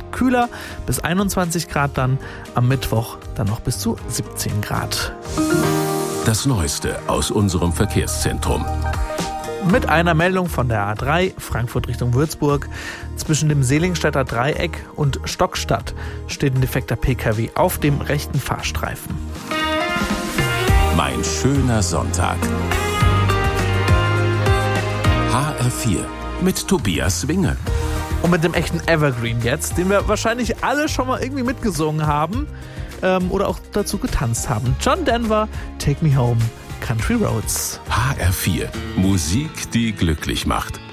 kühler, bis 21 Grad dann. Am Mittwoch dann noch bis zu 17 Grad. Das Neueste aus unserem Verkehrszentrum. Mit einer Meldung von der A3 Frankfurt Richtung Würzburg. Zwischen dem Selingstädter Dreieck und Stockstadt steht ein defekter Pkw auf dem rechten Fahrstreifen. Mein schöner Sonntag. HR4 mit Tobias Winge. Und mit dem echten Evergreen jetzt, den wir wahrscheinlich alle schon mal irgendwie mitgesungen haben oder auch dazu getanzt haben. John Denver, Take Me Home, Country Roads. HR4, Musik, die glücklich macht.